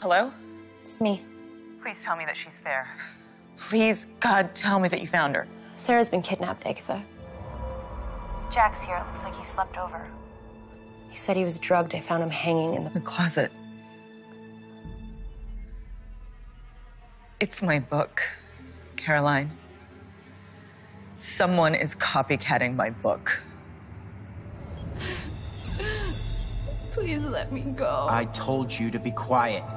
Hello? It's me. Please tell me that she's there. Please, God, tell me that you found her. Sarah's been kidnapped, Agatha. Jack's here. It looks like he slept over. He said he was drugged. I found him hanging in The closet. It's my book, Caroline. Someone is copycatting my book. Please let me go. I told you to be quiet.